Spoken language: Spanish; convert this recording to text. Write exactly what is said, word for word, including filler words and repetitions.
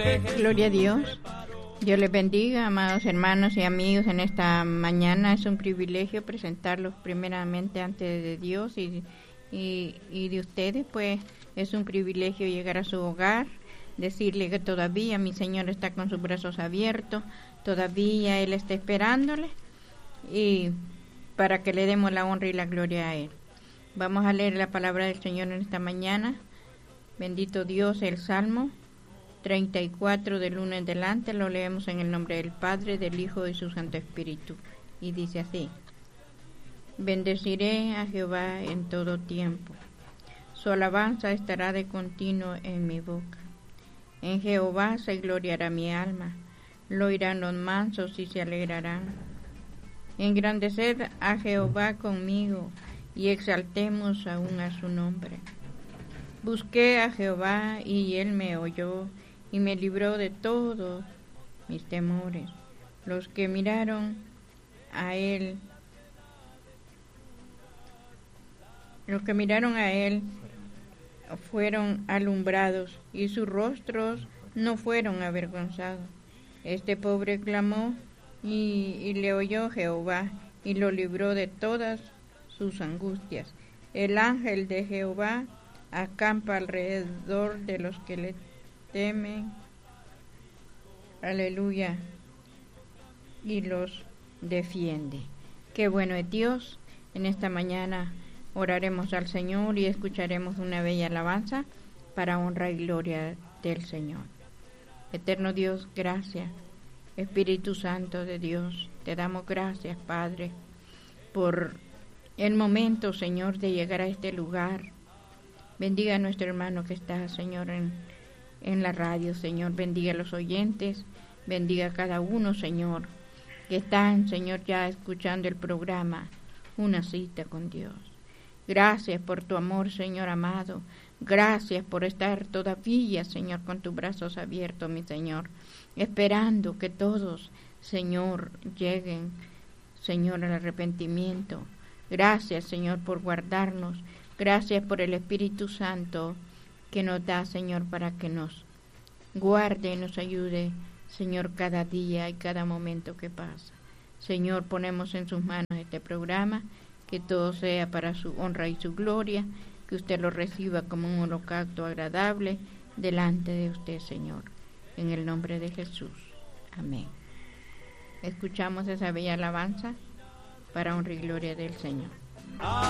Gloria a Dios. Dios les bendiga, amados hermanos y amigos, en esta mañana. Es un privilegio presentarlos primeramente ante de Dios y, y, y de ustedes, pues es un privilegio llegar a su hogar, decirle que todavía mi Señor está con sus brazos abiertos, todavía Él está esperándole, y para que le demos la honra y la gloria a Él. Vamos a leer la palabra del Señor en esta mañana. Bendito Dios, el Salmo treinta y cuatro del uno en adelante, lo leemos en el nombre del Padre, del Hijo y su Santo Espíritu. Y dice así: Bendeciré a Jehová en todo tiempo, su alabanza estará de continuo en mi boca. En Jehová se gloriará mi alma, lo oirán los mansos y se alegrarán. Engrandeced a Jehová conmigo, y exaltemos aún a su nombre. Busqué a Jehová, y él me oyó, y me libró de todos mis temores. Los que miraron a él, los que miraron a él fueron alumbrados, y sus rostros no fueron avergonzados. Este pobre clamó, y, y le oyó Jehová, y lo libró de todas sus angustias. El ángel de Jehová acampa alrededor de los que le temen, aleluya, y los defiende. Qué bueno es Dios. En esta mañana oraremos al Señor y escucharemos una bella alabanza para honra y gloria del Señor. Eterno Dios, gracias. Espíritu Santo de Dios, te damos gracias, Padre, por el momento, Señor, de llegar a este lugar. Bendiga a nuestro hermano que está, Señor, en, en la radio, Señor. Bendiga a los oyentes, bendiga a cada uno, Señor, que están, Señor, ya escuchando el programa Una Cita con Dios. Gracias por tu amor, Señor amado. Gracias por estar todavía, Señor, con tus brazos abiertos, mi Señor, esperando que todos, Señor, lleguen, Señor, al arrepentimiento. Gracias, Señor, por guardarnos. Gracias por el Espíritu Santo que nos da, Señor, para que nos guarde y nos ayude, Señor, cada día y cada momento que pasa. Señor, ponemos en sus manos este programa, que todo sea para su honra y su gloria, que usted lo reciba como un holocausto agradable delante de usted, Señor. En el nombre de Jesús. Amén. Escuchamos esa bella alabanza para honra y gloria del Señor.